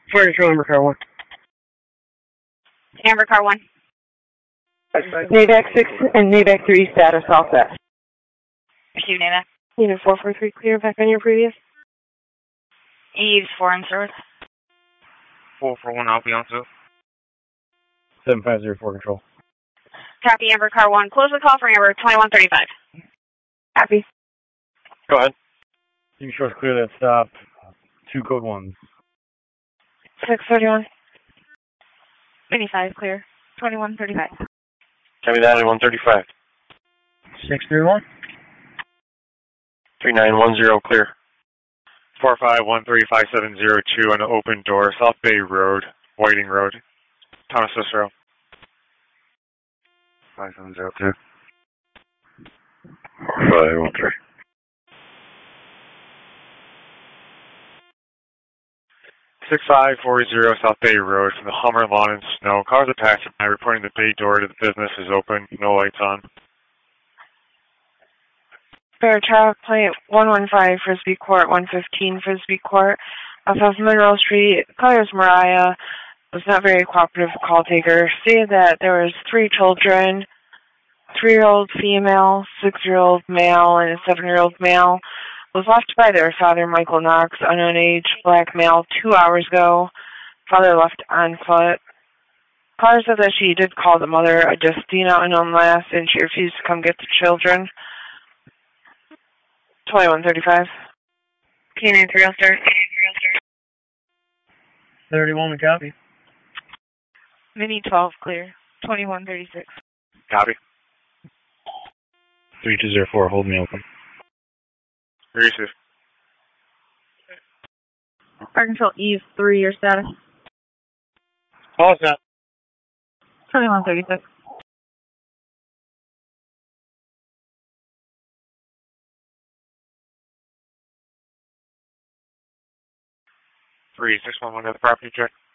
Fire control, Amber Car 1. Amber Car 1. NAVAC 6 and NAVAC 3 status all set. Receive NAVAC. Unit 443 clear back on your previous. Eves 4 in service. 441, I'll be on to. 7504 control. Copy Amber Car 1. Close the call for Amber 2135. Copy. Go ahead. You can show us clear that stop. 2 code 1s. 631. 85 clear. 2135. Copy that at 135. 631. 3910 clear. 45135-702 on the open door, South Bay Road, Whiting Road, Town of Cicero. 5702. 4513. South Bay Road from the Hummer, Lawn, and Snow. Cars are passing by, reporting the bay door to the business is open, no lights on. Fair traffic plate 115 Frisbee Court, 115 Frisbee Court, off of Monroe Street. Caller is Mariah. Was not very cooperative call taker. Stated that there was 3 children, 3-year-old female, 6-year-old male, and a 7-year-old male. Was left by their father, Michael Knox, unknown age, black male, 2 hours ago. Father left on foot. Caller said that she did call the mother, a Justina, unknown last, and she refused to come get the children. 2135. Canine 3 star. 31 and copy. Mini 12 clear. 2136. Copy. 3204, hold me open. Receive. Fire control Eve 3, your status. Call us out. 2136. 3611 at the property check.